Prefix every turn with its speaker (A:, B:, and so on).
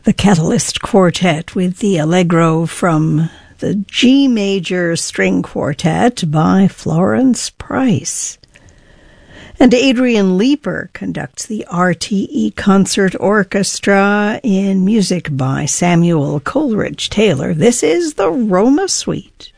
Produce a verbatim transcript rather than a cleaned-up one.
A: The Catalyst Quartet with the Allegro from the G Major String Quartet by Florence Price. And Adrian Leeper conducts the R T E Concert Orchestra in music by Samuel Coleridge Taylor. This is the Roma Suite.